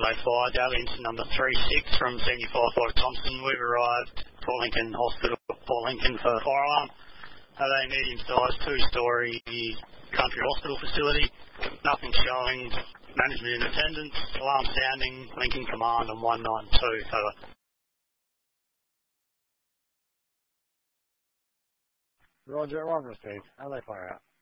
they fired. Daily incident number 36 from Senior Firefighter Thompson. We've arrived at Port Lincoln Hospital, Port Lincoln for fire alarm. A medium-sized two-storey country hospital facility. Nothing showing. Management in attendance. Alarm sounding. Lincoln Command on 192. Over. Roger, 1 received. LA fire out.